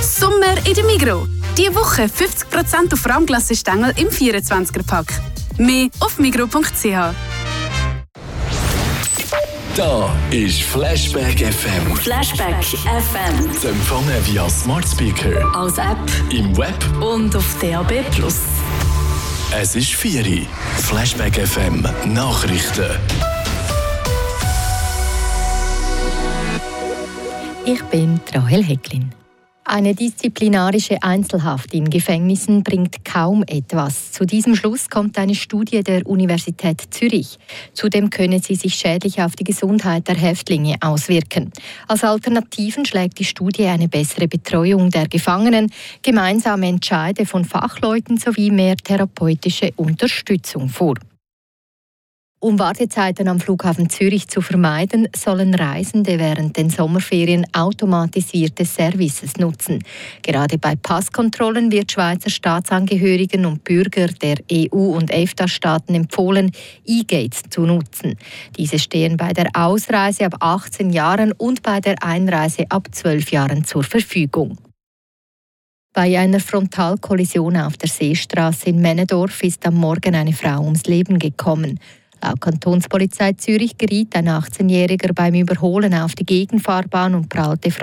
Sommer in der Migros. Diese Woche 50% auf Rahmglassestängel im 24er-Pack. Mehr auf migros.ch. Da ist Flashback FM. Flashback FM. Zu empfangen via Smart Speaker, Als App im Web und auf DAB+. Es ist 4 Uhr. Flashback FM Nachrichten. Ich bin Rahel Hecklin. Eine disziplinarische Einzelhaft in Gefängnissen bringt kaum etwas. Zu diesem Schluss kommt eine Studie der Universität Zürich. Zudem könne sie sich schädlich auf die Gesundheit der Häftlinge auswirken. Als Alternativen schlägt die Studie eine bessere Betreuung der Gefangenen, gemeinsame Entscheide von Fachleuten sowie mehr therapeutische Unterstützung vor. Um Wartezeiten am Flughafen Zürich zu vermeiden, sollen Reisende während den Sommerferien automatisierte Services nutzen. Gerade bei Passkontrollen wird Schweizer Staatsangehörigen und Bürger der EU- und EFTA-Staaten empfohlen, E-Gates zu nutzen. Diese stehen bei der Ausreise ab 18 Jahren und bei der Einreise ab 12 Jahren zur Verfügung. Bei einer Frontalkollision auf der Seestraße in Männedorf ist am Morgen eine Frau ums Leben gekommen. Laut Kantonspolizei Zürich geriet ein 18-Jähriger beim Überholen auf die Gegenfahrbahn und prallte